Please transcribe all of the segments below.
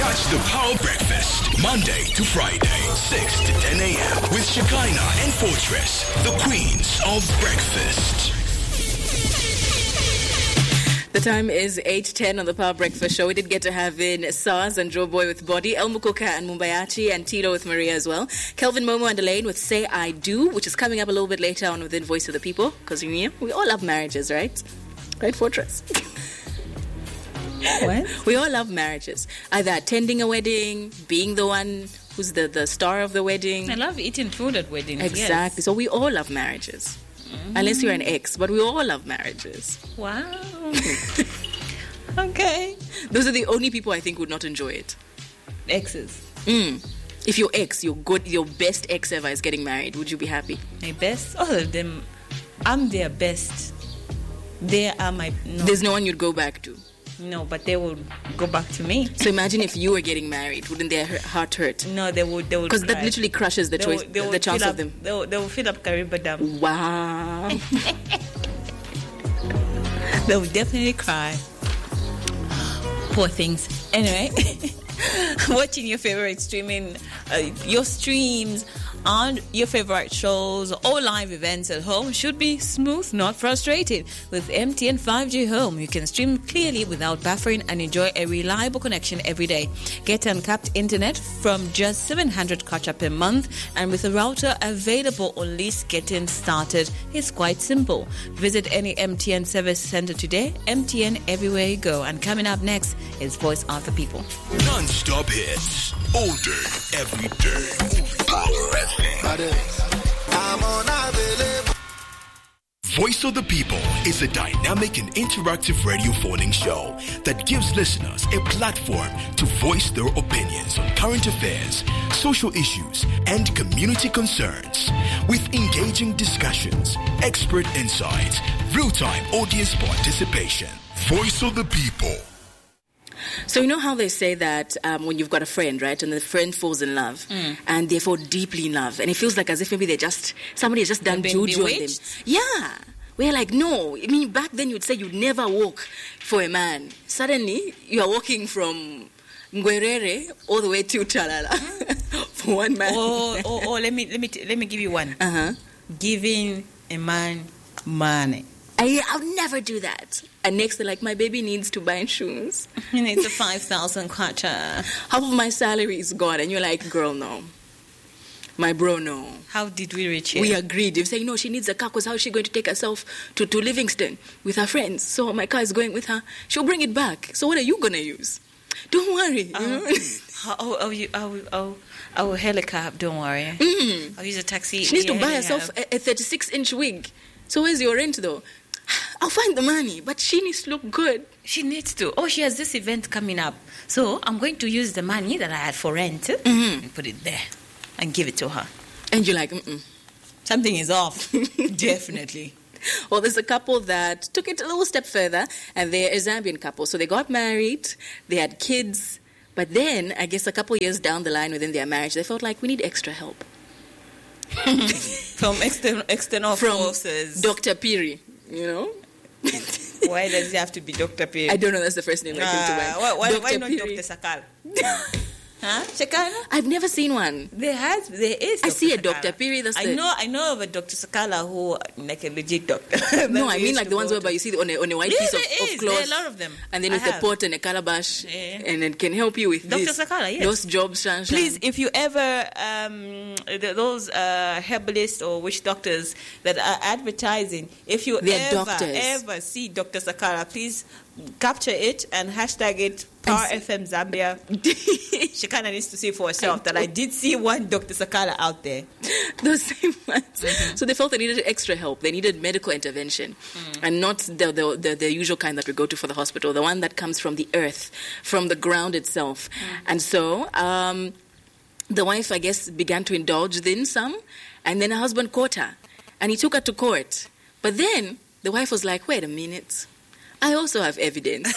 Catch the Power Breakfast, Monday to Friday, 6 to 10 a.m. with Shekinah and Fortress, the queens of breakfast. The time is 8:10 on the Power Breakfast Show. We did get to have in SARS and Joe Boy with Body, El Mukoka and Mumbayachi, and Tito with Maria as well. Kelvin Momo and Elaine with Say I Do, which is coming up a little bit later on within Voice of the People, because we all love marriages, right? Right, Fortress? What? We all love marriages. Either attending a wedding, being the one who's the star of the wedding. I love eating food at weddings. Exactly. Yes. So we all love marriages. Unless you're an ex, but we all love marriages. Wow. Okay. Those are the only people I think would not enjoy it. Exes. If your ex, your best ex ever is getting married, would you be happy? My best? All of them. I'm their best. They are my... No. There's no one you'd go back to. No, but they will go back to me. So imagine if you were getting married, wouldn't their heart hurt? No, they would. Because that literally crushes the choice, the chance of them. They will fill up Kariba Dam. Wow. They will definitely cry. Poor things. Anyway, watching your favorite streaming, your streams on your favorite shows or live events at home should be smooth, not frustrated. With MTN 5G Home, you can stream clearly without buffering and enjoy a reliable connection every day. Get uncapped internet from just 700 kwacha per month, and with a router available or lease getting started, it's quite simple. Visit any MTN service center today. MTN everywhere you go. And coming up next is Voice of the People. Non-stop hits, all day, every day. Power FM. Voice of the People is a dynamic and interactive radio phoning show that gives listeners a platform to voice their opinions on current affairs, social issues, and community concerns. With engaging discussions, expert insights, real-time audience participation. Voice of the People. So you know how they say that when you've got a friend, right, and the friend falls in love, and they fall deeply in love, and it feels like as if maybe somebody has just done juju on them. Yeah. We're like, no. I mean, back then you'd say you'd never walk for a man. Suddenly, you are walking from Ngwerere all the way to Talala for one man. Or let me give you one. Giving a man money. I'll never do that. And next, they're like, my baby needs to buy shoes. He needs a 5,000 kwacha. Half of my salary is gone. And you're like, girl, no. My bro, no. How did we reach here? We agreed. They say, no, she needs a car because how is she going to take herself to Livingston with her friends? So my car is going with her. She'll bring it back. So what are you going to use? Don't worry. I will helicopter, don't worry. I'll use a taxi. She needs to buy herself a 36-inch wig. So where's your rent, though? I'll find the money, but she needs to look good. She needs to. Oh, she has this event coming up. So I'm going to use the money that I had for rent and put it there and give it to her. And you're like, something is off. Definitely. Well, there's a couple that took it a little step further, and they're a Zambian couple. So they got married, they had kids, but then, I guess a couple years down the line within their marriage, they felt like we need extra help. From external forces. Dr. Piri. You know? Why does it have to be Dr. Piri? I don't know. That's the first name that came to mind. Why not Dr. Sakal? Huh? Shekinah? I've never seen one. There is. I see a Dr. Piri. I know of a Dr. Sakala who, like a legit doctor. No, I mean like the ones whereby you see on a white piece of cloth. There are a lot of them. And then with a pot and a calabash, and it can help you with Dr. this. Sakala, yes. Those jobs, Shanshan. Please, if you ever, those herbalists or witch doctors that are advertising, if you ever see Dr. Sakala, please capture it and hashtag it Power FM Zambia. Shekinah needs to see for herself that I did see one Dr. Sakala out there. Those same ones. So they felt they needed extra help. They needed medical intervention, and not the usual kind that we go to for the hospital. The one that comes from the earth, from the ground itself. And so the wife, I guess, began to indulge in some, and then her husband caught her, and he took her to court. But then the wife was like, "Wait a minute. I also have evidence."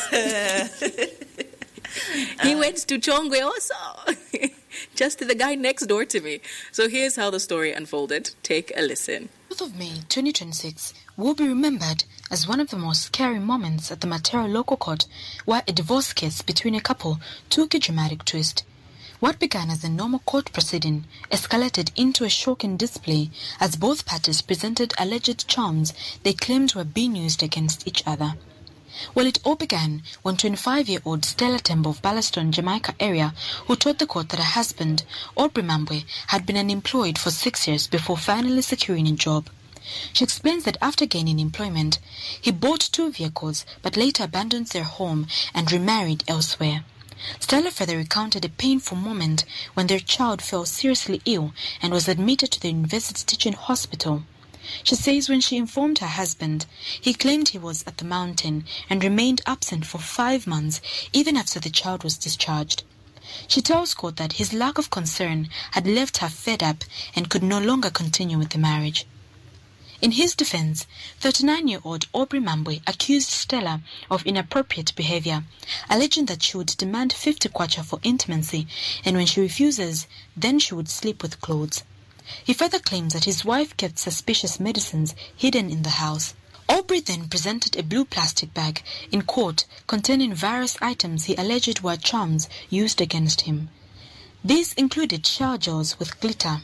He went to Chongwe also. Just the guy next door to me. So here's how the story unfolded. Take a listen. 4th of May 2026 will be remembered as one of the most scary moments at the Matera local court, where a divorce case between a couple took a dramatic twist. What began as a normal court proceeding escalated into a shocking display as both parties presented alleged charms they claimed were being used against each other. Well, it all began when 25-year-old Stella Tembo of Ballaston, Jamaica area, who told the court that her husband, Aubrey Mambwe, had been unemployed for 6 years before finally securing a job. She explains that after gaining employment, he bought 2 vehicles but later abandoned their home and remarried elsewhere. Stella further recounted a painful moment when their child fell seriously ill and was admitted to the university teaching hospital. She says when she informed her husband, he claimed he was at the mountain and remained absent for 5 months even after the child was discharged. She tells court that his lack of concern had left her fed up and could no longer continue with the marriage. In his defense, 39-year-old Aubrey Mambwe accused Stella of inappropriate behavior, alleging that she would demand 50 kwacha for intimacy, and when she refuses, then she would sleep with clothes. He further claims that his wife kept suspicious medicines hidden in the house. Aubrey then presented a blue plastic bag in court containing various items he alleged were charms used against him. These included shower gels with glitter,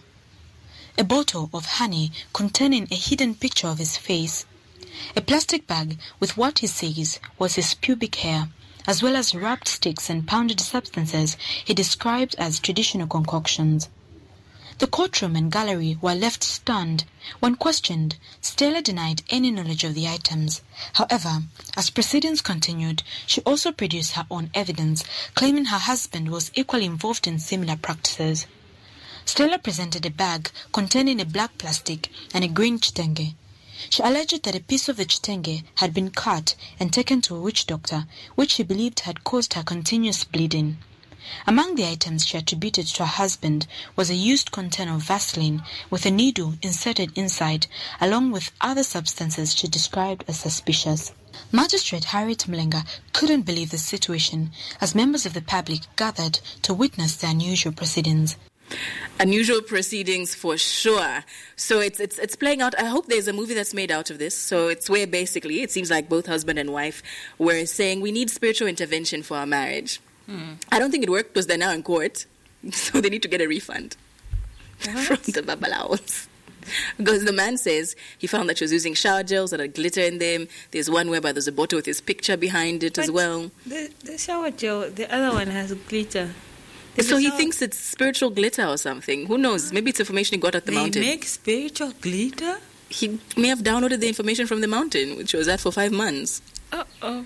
a bottle of honey containing a hidden picture of his face, a plastic bag with what he says was his pubic hair, as well as wrapped sticks and pounded substances he described as traditional concoctions. The courtroom and gallery were left stunned. When questioned, Stella denied any knowledge of the items. However, as proceedings continued, she also produced her own evidence, claiming her husband was equally involved in similar practices. Stella presented a bag containing a black plastic and a green chitenge. She alleged that a piece of the chitenge had been cut and taken to a witch doctor, which she believed had caused her continuous bleeding. Among the items she attributed to her husband was a used container of Vaseline with a needle inserted inside, along with other substances she described as suspicious. Magistrate Harriet Mlenga couldn't believe the situation as members of the public gathered to witness the unusual proceedings. Unusual proceedings for sure. So it's playing out. I hope there's a movie that's made out of this. So it's where basically it seems like both husband and wife were saying we need spiritual intervention for our marriage. I don't think it worked because they're now in court. So they need to get a refund from the babalaos. Because the man says he found that she was using shower gels that had glitter in them. There's one whereby there's a bottle with his picture behind it as well. The shower gel, the other one has glitter. So he thinks it's spiritual glitter or something. Who knows? Maybe it's information he got at the mountain. They make spiritual glitter? He may have downloaded the information from the mountain, which was at for 5 months. Uh-oh.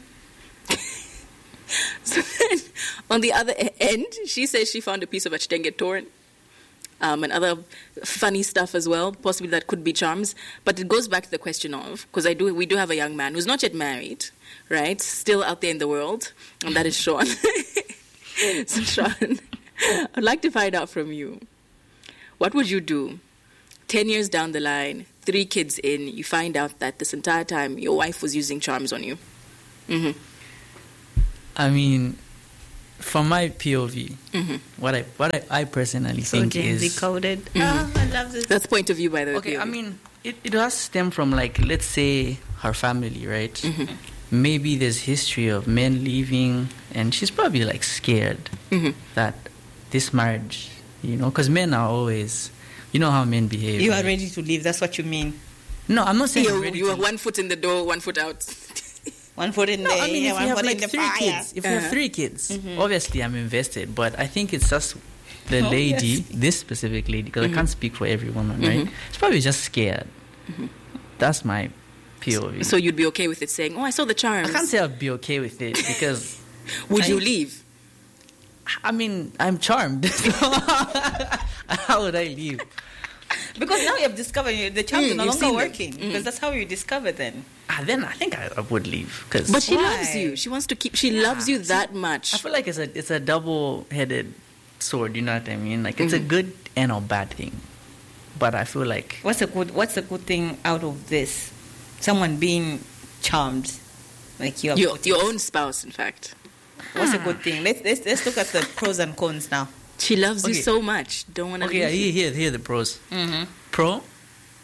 So then, on the other end, she says she found a piece of a chitenge torn and other funny stuff as well. Possibly that could be charms. But it goes back to the question of, because we do have a young man who's not yet married, right? Still out there in the world, and that is Sean. So Sean, I'd like to find out from you, what would you do 10 years down the line, 3 kids in, you find out that this entire time your wife was using charms on you? Mm-hmm. I mean, from my POV, what I personally think is coded. I love this. That's point of view, by the way. Okay, POV. I mean, it does stem from, like, let's say her family, right? Mm-hmm. Maybe there's history of men leaving, and she's probably, like, scared that this marriage, because men are always, how men behave. You are ready to leave. That's what you mean. No, I'm not saying you are 1 foot in the door, 1 foot out. 1 foot in there, I mean, if one you have foot like in the 3 fire. kids, if you have 3 kids, obviously I'm invested. But I think it's just the lady, this specific lady, because I can't speak for every woman, right? She's probably just scared. That's my POV. So you'd be okay with it saying, "Oh, I saw the charms." I can't say I'd be okay with it because would you leave? I mean, I'm charmed. How would I leave? Because now you have discovered the charms are no longer working. Because that's how you discover them. Then I think I would leave. But she loves you. She wants to keep. She loves you that much. I feel like it's a double-headed sword. You know what I mean? Like it's a good and a bad thing. But I feel like what's a good thing out of this? Someone being charmed, like your own spouse, in fact. What's a good thing? Let's look at the pros and cons now. She loves you so much. Don't want to leave. Okay, here are the pros. Pro,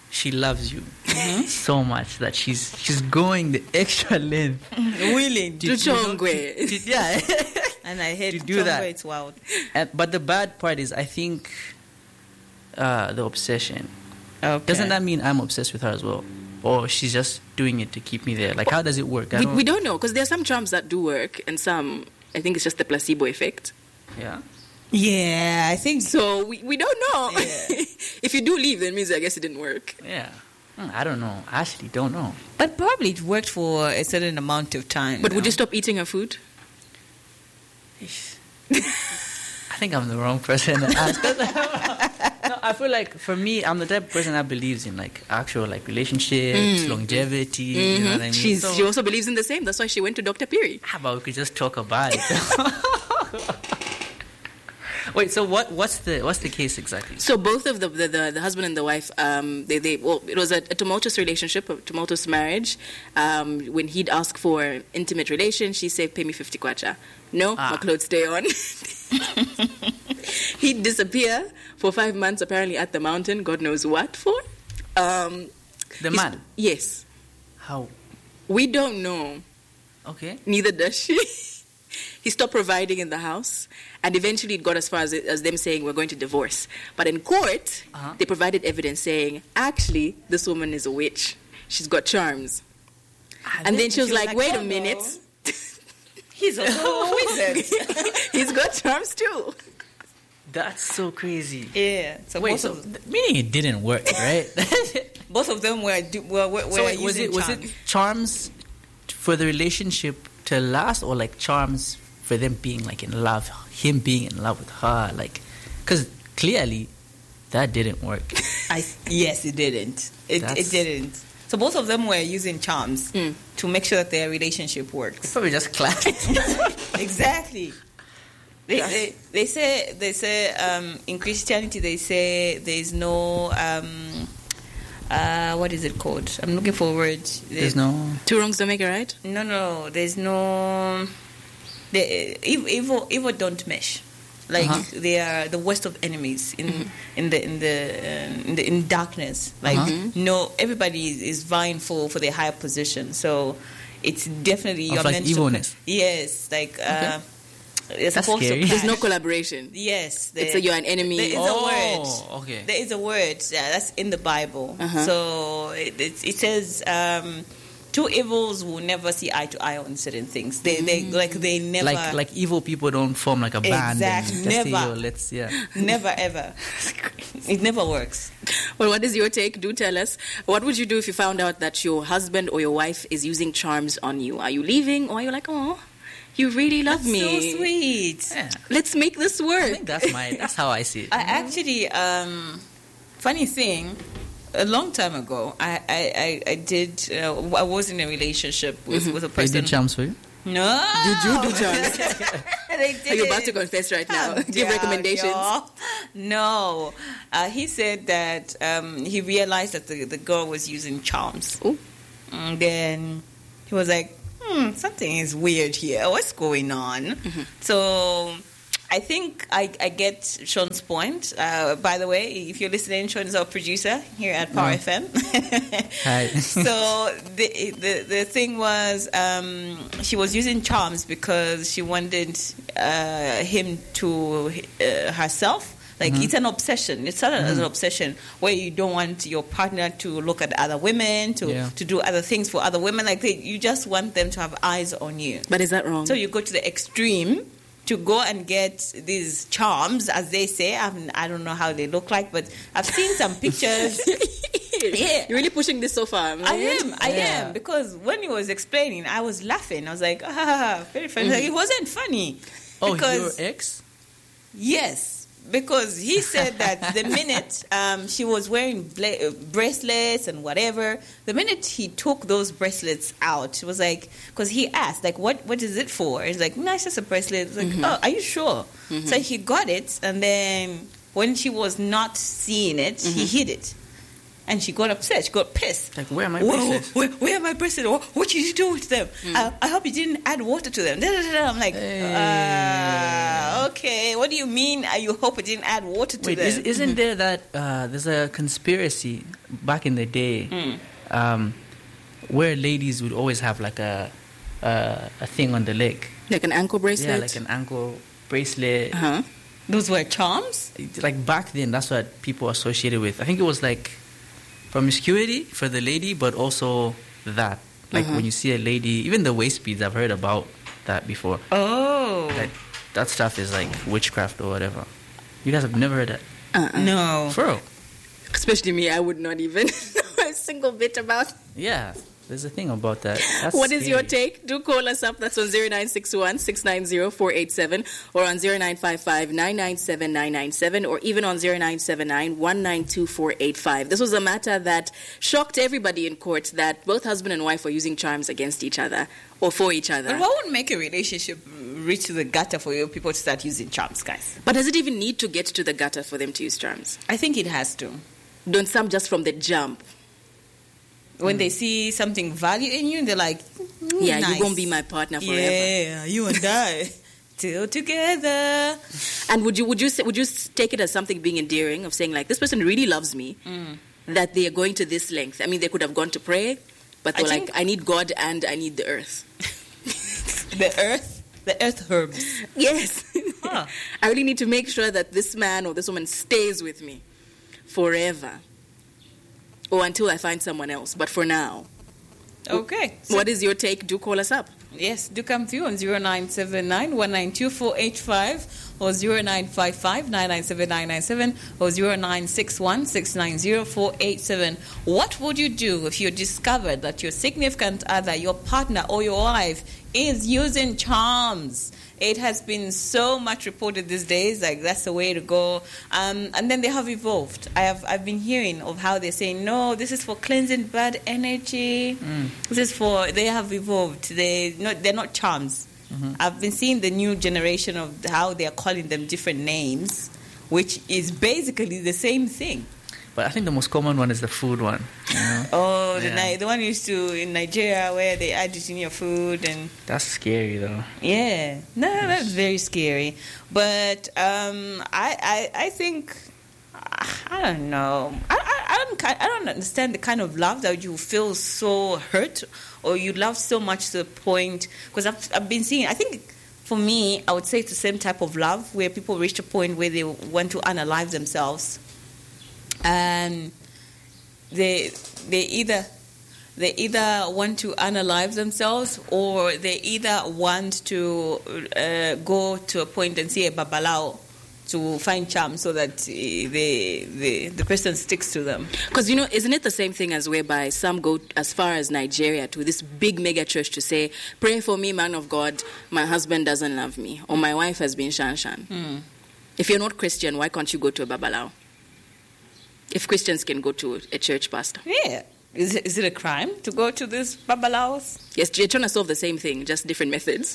she loves you so much that she's going the extra length. Willing. To Chongwe. Yeah. And I hate to do that. It's wild. But the bad part is, I think, the obsession. Okay. Doesn't that mean I'm obsessed with her as well? Or she's just doing it to keep me there? Like, how does it work? We don't know, because there are some charms that do work, and some, I think it's just the placebo effect. Yeah. Yeah, I think so. So we don't know. Yeah. If you do leave, then it means I guess it didn't work. Yeah. I don't know. I actually don't know. But probably it worked for a certain amount of time. But would you stop eating her food? I think I'm the wrong person to ask. No, I feel like, for me, I'm the type of person that believes in, like, actual, like, relationships, longevity. You know what I mean? She also believes in the same. That's why she went to Dr. Piri. How about we could just talk about it? Wait, so what's the case exactly? So both of the husband and the wife, it was a tumultuous relationship, a tumultuous marriage. When he'd ask for intimate relation, she said, "Pay me 50 kwacha." No, my clothes stay on. He'd disappear for 5 months, apparently at the mountain, God knows what for. The man? Yes. How? We don't know. Okay. Neither does she. He stopped providing in the house, and eventually it got as far as them saying, "We're going to divorce." But in court, they provided evidence saying, actually, this woman is a witch. She's got charms. And then she was like, wait a minute. He's also a wizard. He's got charms too. That's so crazy. Yeah. So Wait, meaning it didn't work, right? both of them were was it charms for the relationship to last, or like charms for them being like in love, him being in love with her, like, because clearly that didn't work. Yes, it didn't. It didn't. So both of them were using charms to make sure that their relationship works. Probably just clapped. Exactly. They say in Christianity they say there is no what is it called? I'm looking for a word. There's no two wrongs don't make a right. No. There's no. Evil don't mesh. Like they are the worst of enemies in darkness. Like no, everybody is vying for their higher position. So it's definitely you're like meant evilness. Yes, like. Okay. It's That's supposed scary. to There's no collaboration. Yes. You're an enemy. There is a word. Okay. There is a word. Yeah, that's in the Bible. So it says two evils will never see eye to eye on certain things. They never like evil people don't form like a band. Exactly. And just Never. Say, Never ever. It never works. Well, what is your take? Do tell us. What would you do if you found out that your husband or your wife is using charms on you? Are you leaving, or are you like, oh, you really love me? So sweet. Yeah. Let's make this work. I think that's how I see it. I actually, funny thing, a long time ago, I did. I was in a relationship with a person. They did charms for you? No. Did you do charms? They did. Are you about to confess right now? Calm Give down, recommendations. y'all. No. He said that he realized that the girl was using charms. Ooh. And then he was like, something is weird here. What's going on? So I think I get Sean's point. By the way, if you're listening, Sean is our producer here at Power FM. Hi. So the thing was, she was using charms because she wanted him to herself. Like, it's an obsession. It's not an obsession where you don't want your partner to look at other women, to do other things for other women. Like, you just want them to have eyes on you. But is that wrong? So you go to the extreme to go and get these charms, as they say. I don't know how they look like, but I've seen some pictures. Yeah. You're really pushing this so far. I am. Because when he was explaining, I was laughing. I was like, very funny. Like, it wasn't funny. Oh, because, your ex? Yes. Because he said that the minute she was wearing bracelets and whatever, the minute he took those bracelets out, it was like, because he asked, like, what is it for? He's like, no, it's just a bracelet. It's like, oh, are you sure? So he got it, and then when she was not seeing it, he hid it. And she got upset. She got pissed. Like, where are my bracelets? Where are my bracelets? What did you do with them? I hope you didn't add water to them. I'm like, okay. What do you mean? You hope you didn't add water to them? Isn't there that there's a conspiracy back in the day where ladies would always have like a thing on the leg, like an ankle bracelet? Yeah, like an ankle bracelet. Uh-huh. Those were charms? Like back then, that's what people associated with. I think it was like promiscuity for the lady, but also that. Like when you see a lady, even the waist beads, I've heard about that before. Oh. Like, that stuff is like witchcraft or whatever. You guys have never heard that? No. For real? Especially me, I would not even know a single bit about. Yeah. There's a thing about that. That's what is your scary. take? Do call us up. That's on 0961-690-487 or on 0955-997-997 or even on 0979-192-485. This was a matter that shocked everybody in court, that both husband and wife were using charms against each other or for each other. But what would make a relationship reach to the gutter for you people to start using charms, guys? But does it even need to get to the gutter for them to use charms? I think it has to. Don't some just from the jump? When they see something value in you, they're like, yeah, nice. you're going to be my partner forever. Yeah, you and I. Still together. And would you take it as something being endearing, of saying like, this person really loves me, that they are going to this length? I mean, they could have gone to pray, but they're like, I need God and I need the earth. The earth herbs. Yes. Huh. I really need to make sure that this man or this woman stays with me forever. Or until I find someone else. But for now. Okay. So what is your take? Do call us up. Yes, do come through on 0979-192-485 or 0955-997-997 or 0961-690-487. What would you do if you discovered that your significant other, your partner or your wife is using charms? It has been so much reported these days, like that's the way to go. And then they have evolved. I've been hearing of how they're saying, no, this is for cleansing bad energy. They have evolved. They're not charms. I've been seeing the new generation of how they are calling them different names, which is basically the same thing. But I think the most common one is the food one. You know? Oh, the one used to in Nigeria where they add it in your food, and that's scary though. Yeah, no, that's very scary. But I think I don't know. I don't understand the kind of love that you feel so hurt or you love so much to the point, because I've been seeing. I think for me, I would say it's the same type of love where people reach a point where they want to unalive themselves. And they either want to unalive themselves, or they either want to go to a point and see a babalao to find charm so that the person sticks to them. Because, isn't it the same thing as whereby some go as far as Nigeria to this big mega church to say, pray for me, man of God, my husband doesn't love me, or my wife has been shan. If you're not Christian, why can't you go to a babalao? If Christians can go to a church pastor. Yeah. Is it a crime to go to these babalaos? Yes, you're trying to solve the same thing, just different methods.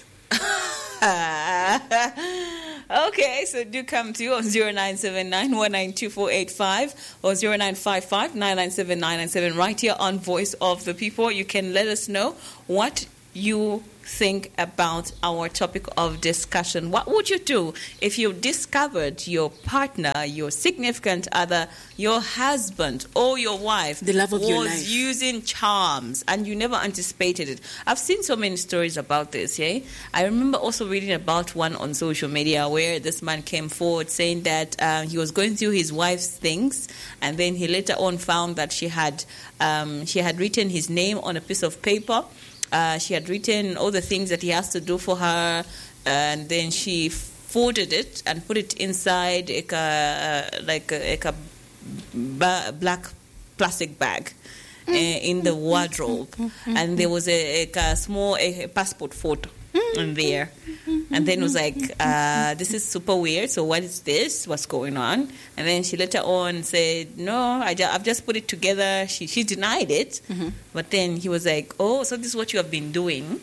Okay, so do come to you on 0979-192-485 or 0955-997-997 right here on Voice of the People. You can let us know what you think about our topic of discussion. What would you do if you discovered your partner, your significant other, your husband or your wife, the love of your life, was using charms and you never anticipated it? I've seen so many stories about this. I remember also reading about one on social media where this man came forward saying that he was going through his wife's things, and then he later on found that she had written his name on a piece of paper. She had written all the things that he has to do for her, and then she folded it and put it inside a black plastic bag in the wardrobe. And there was a small passport photo in there. And then it was like, this is super weird. So what is this? What's going on? And then she later on said, no, I've just put it together. She denied it. But then he was like, oh, so this is what you have been doing?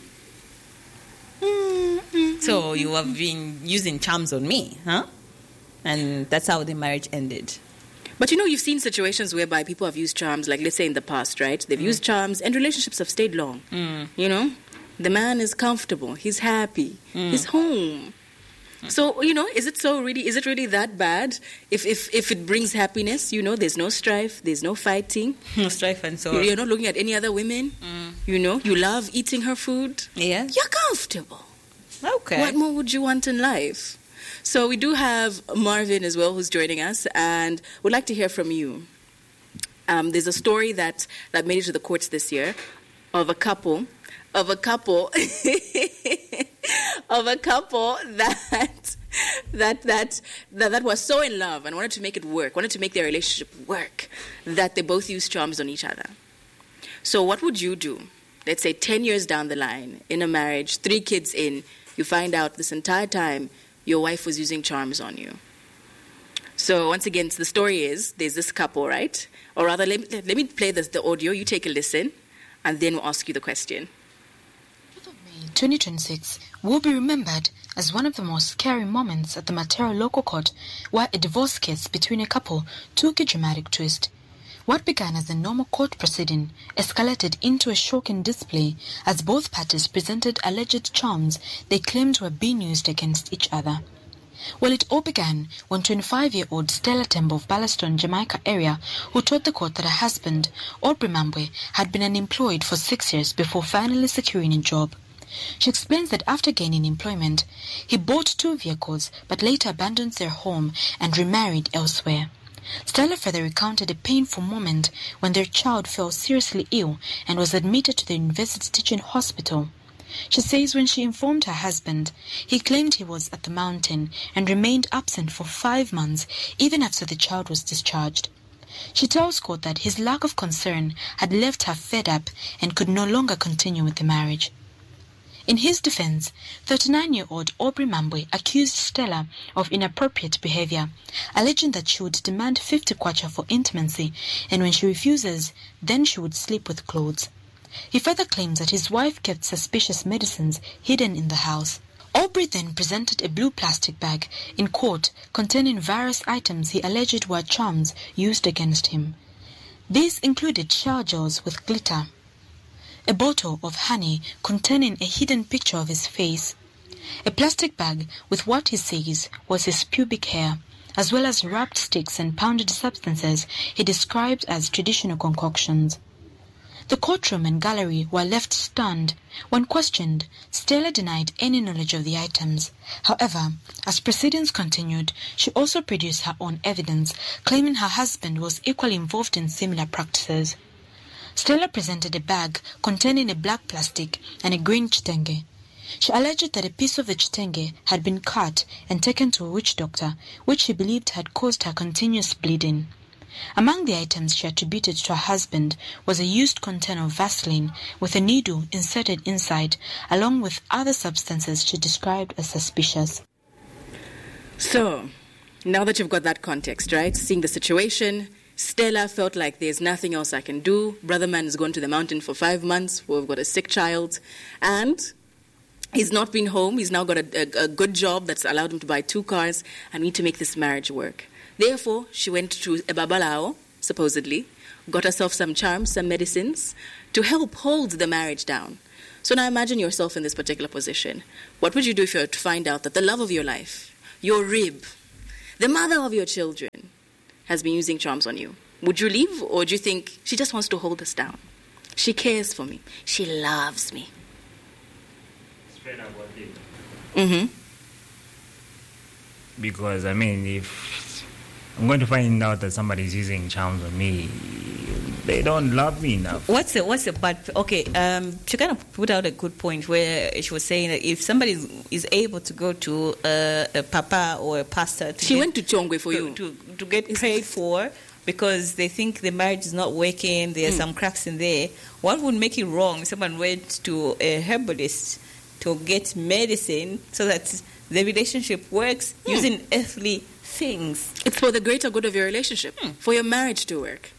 So you have been using charms on me, huh? And that's how the marriage ended. But you've seen situations whereby people have used charms, like let's say in the past, right? They've used charms and relationships have stayed long. The man is comfortable, he's happy, he's home. So, is it really that bad? If it brings happiness, there's no strife, there's no fighting. No strife and so on. You're not looking at any other women. You love eating her food. Yeah. You're comfortable. Okay. What more would you want in life? So we do have Marvin as well who's joining us, and would like to hear from you. There's a story that made it to the courts this year of a couple that was so in love and wanted to make it work, wanted to make their relationship work, that they both used charms on each other. So what would you do? Let's say 10 years down the line, in a marriage, 3 kids in, you find out this entire time your wife was using charms on you. So once again, the story is, there's this couple, right? Or rather, let me play the audio, you take a listen, and then we'll ask you the question. 2026 will be remembered as one of the most scary moments at the Matera local court, where a divorce case between a couple took a dramatic twist. What began as a normal court proceeding escalated into a shocking display as both parties presented alleged charms they claimed were being used against each other. Well, it all began when 25-year-old Stella Tembo of Ballaston, Jamaica area, who told the court that her husband, Aubrey Mambwe, had been unemployed for 6 years before finally securing a job. She explains that after gaining employment, he bought 2 vehicles but later abandoned their home and remarried elsewhere. Stella further recounted a painful moment when their child fell seriously ill and was admitted to the University Teaching Hospital. She says when she informed her husband, he claimed he was at the mountain and remained absent for 5 months even after the child was discharged. She tells court that his lack of concern had left her fed up and could no longer continue with the marriage. In his defense, 39-year-old Aubrey Mambwe accused Stella of inappropriate behavior, alleging that she would demand 50 kwacha for intimacy, and when she refuses, then she would sleep with clothes. He further claims that his wife kept suspicious medicines hidden in the house. Aubrey then presented a blue plastic bag in court containing various items he alleged were charms used against him. These included shower gels with glitter, a bottle of honey containing a hidden picture of his face, a plastic bag with what he says was his pubic hair, as well as wrapped sticks and pounded substances he described as traditional concoctions. The courtroom and gallery were left stunned. When questioned, Stella denied any knowledge of the items. However, as proceedings continued, she also produced her own evidence, claiming her husband was equally involved in similar practices. Stella presented a bag containing a black plastic and a green chitenge. She alleged that a piece of the chitenge had been cut and taken to a witch doctor, which she believed had caused her continuous bleeding. Among the items she attributed to her husband was a used container of Vaseline with a needle inserted inside, along with other substances she described as suspicious. So, now that you've got that context, right, seeing the situation, Stella felt like there's nothing else I can do. Brother man has gone to the mountain for 5 months. We've got a sick child. And he's not been home. He's now got a good job that's allowed him to buy 2 cars. I need to make this marriage work. Therefore, she went to a babalao, supposedly, got herself some charms, some medicines, to help hold the marriage down. So now imagine yourself in this particular position. What would you do if you were to find out that the love of your life, your rib, the mother of your children, has been using charms on you? Would you leave, or do you think she just wants to hold us down? She cares for me. She loves me. Straight up what did. Mm-hmm. Because, I mean, if I'm going to find out that somebody's using charms on me, they don't love me enough. What's the part? Okay, she kind of put out a good point where she was saying that if somebody is able to go to a papa or a pastor, She went to Chongwe for you. to get prayed for because they think the marriage is not working. There are some cracks in there. What would make it wrong? Someone went to a herbalist to get medicine so that the relationship works using earthly things. It's for the greater good of your relationship, for your marriage to work.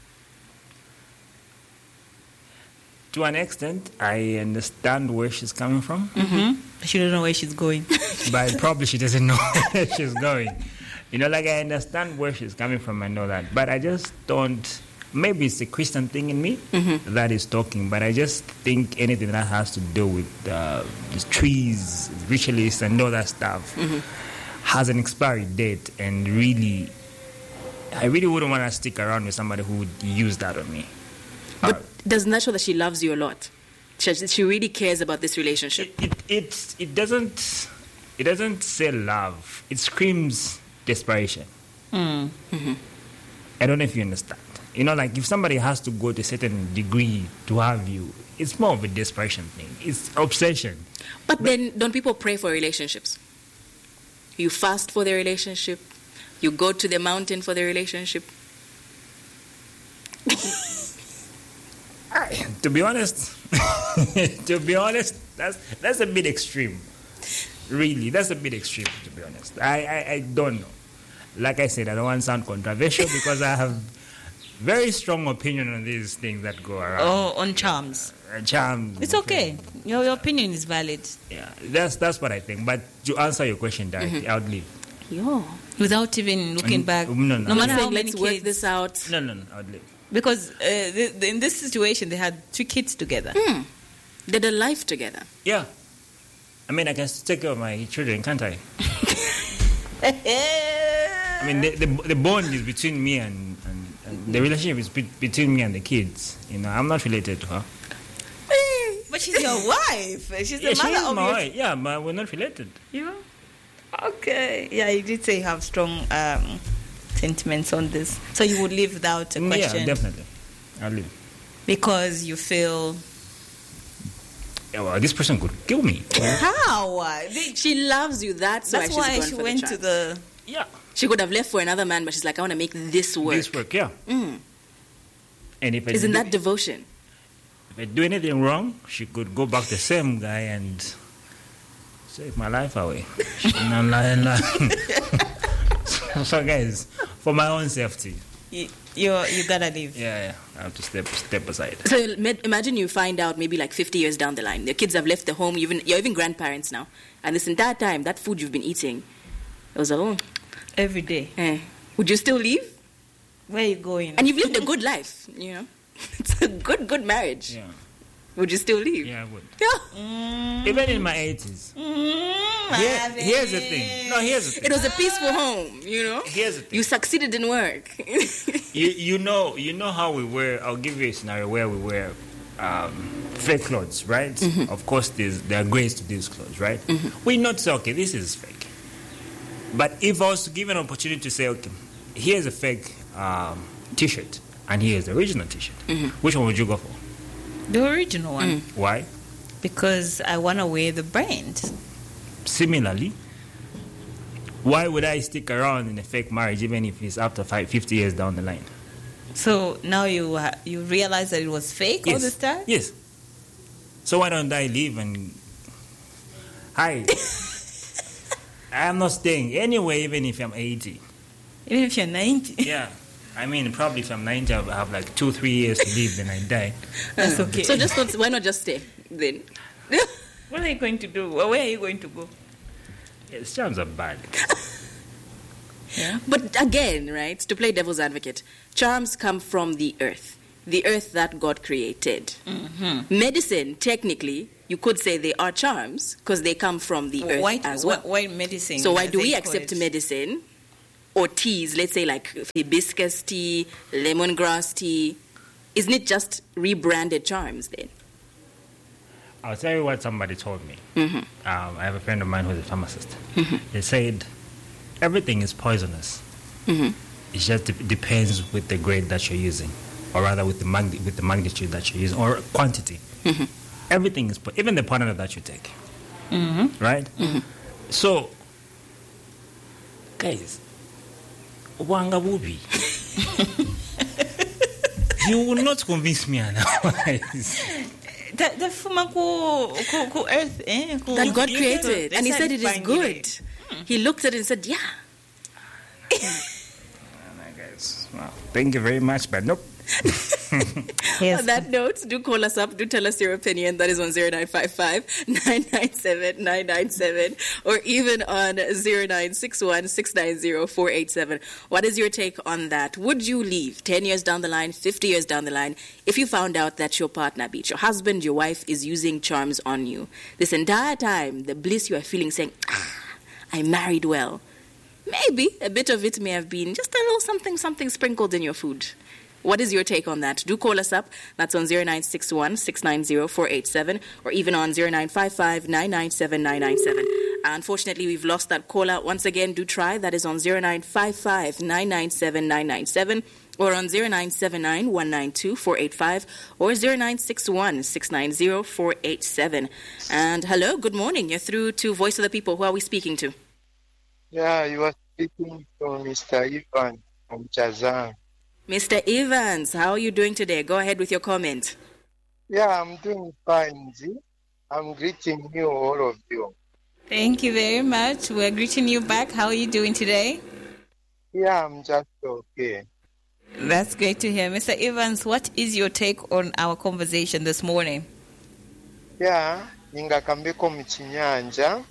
To an extent, I understand where she's coming from. Mm-hmm. She doesn't know where she's going. But probably she doesn't know where she's going. You know, like I understand where she's coming from and all that, but I just don't. Maybe it's the Christian thing in me that is talking, but I just think anything that has to do with the trees, ritualists, and all that stuff has an expiry date, and really, I really wouldn't want to stick around with somebody who would use that on me. But doesn't that show that she loves you a lot? She really cares about this relationship. It doesn't say love. It screams desperation. I don't know if you understand. You know, like if somebody has to go to a certain degree to have you, it's more of a desperation thing. It's obsession. But then, don't people pray for relationships? You fast for the relationship. You go to the mountain for the relationship. To be honest, that's a bit extreme. Really, that's a bit extreme. To be honest, I don't know. Like I said, I don't want to sound controversial because I have very strong opinion on these things that go around. Oh, on charms. Charms. It's okay. Your opinion is valid. Yeah, that's what I think. But to answer your question directly, I would leave. Yo. Without even looking back. No. No matter how many Let's work kids. this out. No, I would leave. Because in this situation, they had 2 kids together. They did a life together. Yeah. I mean, I can take care of my children, can't I? I mean, the bond is between me and the relationship is between me and the kids. You know, I'm not related to her. But she's your wife. She's the She mother is of my your... wife. Yeah, but we're not related. You know? Okay. Yeah, you did say you have strong sentiments on this. So you would live without a question? Yeah, definitely. I'll leave. Because you feel... Yeah, well, this person could kill me. How? She loves you. That's why she went to the... Yeah. She could have left for another man, but she's like, I want to make this work. This work, yeah. And if I Isn't do- that devotion? If I do anything wrong, she could go back to the same guy and save my life away. No, so guys, for my own safety. You gotta leave. Yeah, I have to step aside. So imagine you find out maybe like 50 years down the line, the kids have left the home, you're even grandparents now, and this entire time, that food you've been eating, it was alone. Every day. Would you still leave? Where are you going? And you've lived a good life, you know. It's a good marriage. Yeah. Would you still leave? Yeah, I would. Yeah. Even in my 80s. Here's the thing. No, here's the thing. It was a peaceful home, you know. Here's the thing. You succeeded in work. You know how we wear. I'll give you a scenario where we wear fake clothes, right? Of course, there are grades to these clothes, right? We not say, okay, this is fake. But if I was to give an opportunity to say, okay, here's a fake T-shirt and here's the original T-shirt, which one would you go for? The original one. Why? Because I want to wear the brand. Similarly, why would I stick around in a fake marriage even if it's after 50 years down the line? So now you realize that it was fake all this time? Yes. So why don't I leave and... Hi. I'm not staying anywhere even if I'm 80. Even if you're 90? Yeah. I mean, probably if I'm 90, I'll have like 2-3 years to live, then I die. That's okay. So why not just stay then? What are you going to do? Where are you going to go? Yeah, charms are bad. Yeah. But again, right, to play devil's advocate, charms come from the earth that God created. Medicine, technically, you could say they are charms because they come from the earth as well. Why medicine? So why do we accept medicine or teas, let's say like hibiscus tea, lemongrass tea? Isn't it just rebranded charms then? I'll tell you what somebody told me. I have a friend of mine who's a pharmacist. They said everything is poisonous. It just depends with the grade that you're using, or rather with the magnitude that you're using, or quantity. Everything is, even the partner that you take. Right? So, guys, wanga bubi. You will not convince me otherwise. The ku earth, that God created, and He said it is good. He looked at it and said, "Yeah." Guys, well, thank you very much, but nope. Yes. On that note, do call us up. Do tell us your opinion. That is on 0955 997 997 or even on 0961 690 487. What is your take on that? Would you leave 10 years down the line, 50 years down the line, if you found out that your partner, be it your husband, your wife, is using charms on you? This entire time, the bliss you are feeling saying, I married well. Maybe a bit of it may have been just a little something sprinkled in your food. What is your take on that? Do call us up. That's on 0961 690 487 or even on 0955 997 997. Unfortunately, we've lost that caller. Once again, do try. That is on 0955 997 997 or on 0979 192 485 or 0961 690 487. And hello, good morning. You're through to Voice of the People. Who are we speaking to? Yeah, you are speaking to Mr. Ivan from Chazan. Mr. Evans, how are you doing today? Go ahead with your comment. Yeah, I'm doing fine, Z. I'm greeting you, all of you. Thank you very much. We're greeting you back. How are you doing today? Yeah, I'm just okay. That's great to hear. Mr. Evans, what is your take on our conversation this morning? Yeah, ingakambeko mchinyanja.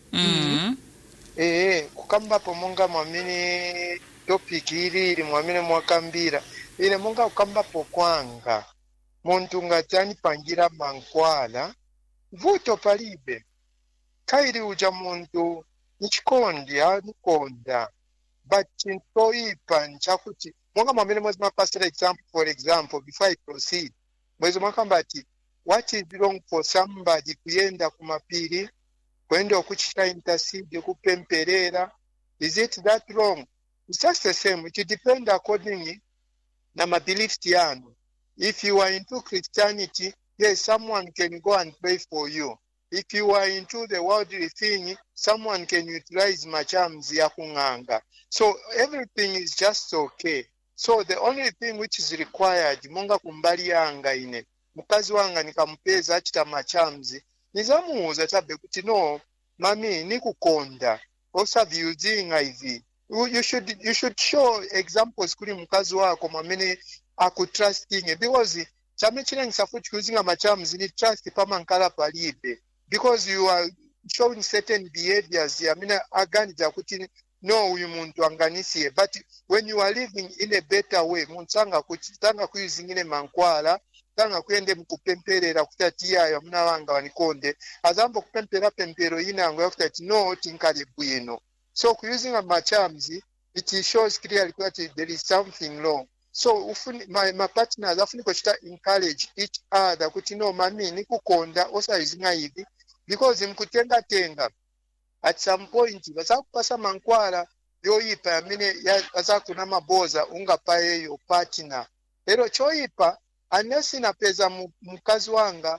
Kukamba pomonga mwamini topic ili mwamini mwakambira. Ile munga ukamba pokwanga. Muntu ngatani pangira mankwala. Vuto palibe. Kairi uja muntu nchikondi anukonda. But chintoipa nchakuti. Munga mwamini mwezi mapasira example, for example, before I proceed. Mwezi mwakambati, what is wrong for somebody kuyenda kumapiri? Kwenda okuchita intercede kupemperera? Is it that wrong? It's just the same. It depends according na my beliefs yanu. If you are into Christianity, yes, someone can go and pray for you. If you are into the worldly thing, someone can utilize machamzi ya kunganga. So everything is just okay. So the only thing which is required, munga kumbali yanga ine, mukazi wanga nikampeza achita machamzi, nizamuuza chabe kuti no, mami nikukonda, osa viuzinga hivi. You should show examples kuri mukazi wako mamene akutrusting, because chame chile ngisafuchi kuzinga machamzi ni trust pama nkala palibe, because you are showing certain behaviors ya mina aganija kuti no uyu muntu anganisie. But when you are living in a better way, muntanga kuyuzingine mankwala, tanga kuyende mkupemperera kutatia ya muna wanga wanikonde, azambo kupempera pempero inango ya kutati no tinkale bwino. So using a machamzi, it shows clearly that there is something wrong. So my partners often encourage each other kuti no mami nikukonda osa uzinga hivi, because mkutenga tenga at some point basakupasa mankwala yoyipa yamine basakuna maboza ungapaye yo partner. Ero choyipa unless inapeza mukazi wanga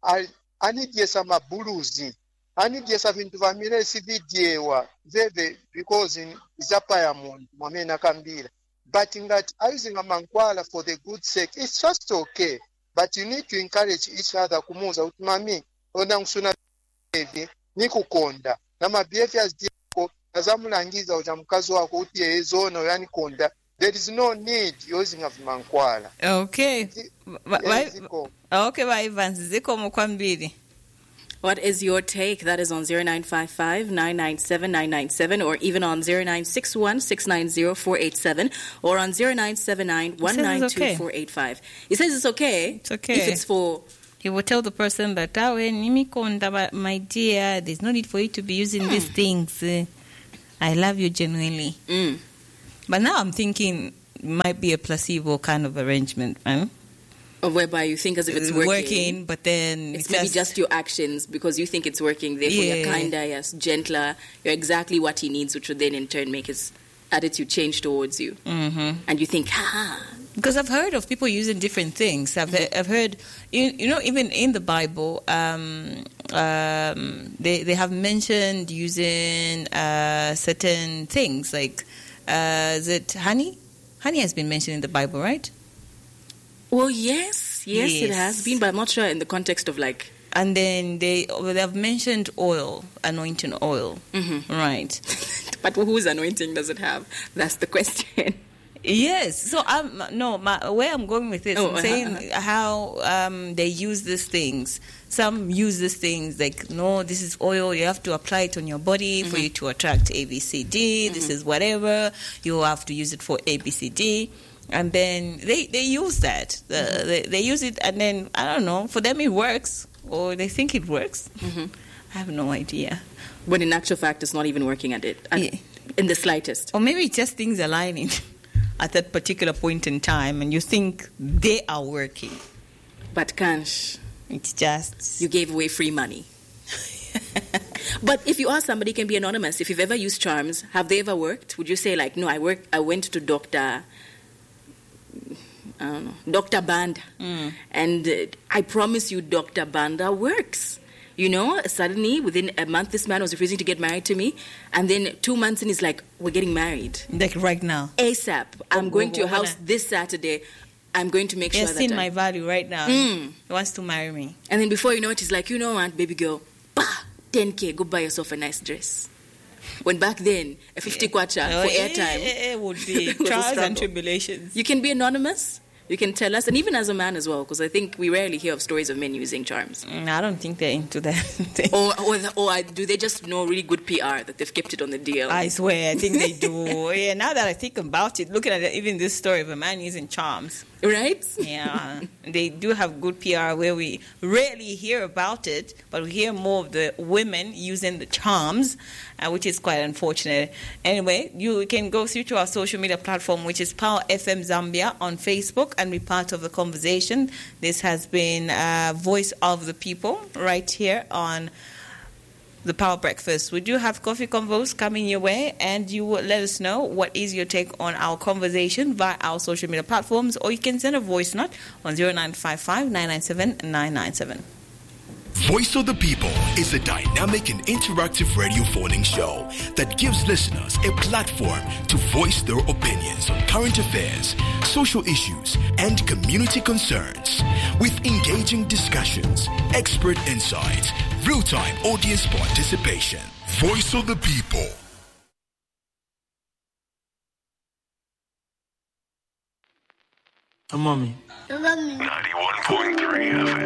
anidyesa mabuluzi, anidyesa vintu vamire sividyewa veve because in zapa ya muntu mwamena kambira. But in that using a mankwala for the good sake, it's just okay. But you need to encourage each other kumuza utimami ona usuna hivi nikukonda na mabehaviors diko nazamulangiza uja mukazi wako uti ezona yani konda. There is no need using a mankwala. Okay. Okay, bye Evans. Ziko mukwambiri. What is your take? That is on 0955 997 997 or even on 0961 690 487 or on 0979 192 485. He says it's okay. It's okay. If it's for... He will tell the person that, my dear, there's no need for you to be using these things. I love you genuinely. But now I'm thinking it might be a placebo kind of arrangement, man. Whereby you think as if it's working, but then it's maybe just your actions because you think it's working. Therefore, you're kinder, you're gentler, you're exactly what he needs, which would then in turn make his attitude change towards you. And you think, Because I've heard of people using different things. I've heard, even in the Bible, they have mentioned using certain things like, is it honey? Honey has been mentioned in the Bible, right? Well, yes, it has been, but I'm not sure in the context of like... And then they have mentioned oil, anointing oil, right? But whose anointing does it have? That's the question. Yes. So where I'm going with this, I'm saying how they use these things. Some use these things like, no, this is oil. You have to apply it on your body for you to attract ABCD. This is whatever. You have to use it for ABCD. And then they use that. They use it, and then, I don't know, for them it works, or they think it works. I have no idea. When in actual fact, it's not even working at it, in the slightest. Or maybe it's just things aligning at that particular point in time, and you think they are working. But Kansh, it's just... you gave away free money. But if you ask somebody, it can be anonymous. If you've ever used charms, have they ever worked? Would you say, like, no, I went to Dr. Banda, and I promise you Dr. Banda works. You know, suddenly within a month this man was refusing to get married to me, and then 2 months in he's like, we're getting married. Like right now. ASAP. I'm going to your house this Saturday. I'm going to make sure that... He's seen my value right now. He wants to marry me. And then before you know it, he's like, you know what, baby girl, 10K, go buy yourself a nice dress. When back then, a 50 kwacha for airtime... It would be trials and tribulations. You can be anonymous. You can tell us, and even as a man as well, because I think we rarely hear of stories of men using charms. I don't think they're into that. or do they just know really good PR that they've kept it on the DL? I swear, I think they do. Yeah, now that I think about it, looking at even this story of a man using charms. Right? Yeah, they do have good PR where we rarely hear about it, but we hear more of the women using the charms, which is quite unfortunate. Anyway, you can go through to our social media platform, which is Power FM Zambia on Facebook, and be part of the conversation. This has been Voice of the People right here on the Power Breakfast. We do have coffee convos coming your way, and you will let us know what is your take on our conversation via our social media platforms, or you can send a voice note on 0955 997 997. Voice of the People is a dynamic and interactive radio phoning show that gives listeners a platform to voice their opinions on current affairs, social issues, and community concerns. With engaging discussions, expert insights, real-time audience participation. Voice of the People. Mommy. 91.3 FM.